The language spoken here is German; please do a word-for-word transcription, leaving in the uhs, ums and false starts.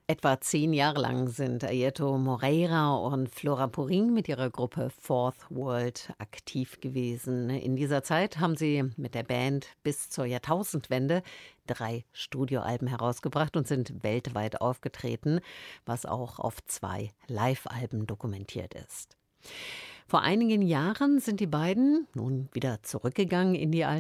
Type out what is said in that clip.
Etwa zehn Jahre lang sind Airto Moreira und Flora Purin mit ihrer Gruppe Fourth World aktiv gewesen. In dieser Zeit haben sie mit der Band bis zur Jahrtausendwende drei Studioalben herausgebracht und sind weltweit aufgetreten, was auch auf zwei Live-Alben dokumentiert ist. Vor einigen Jahren sind die beiden nun wieder zurückgegangen in die alte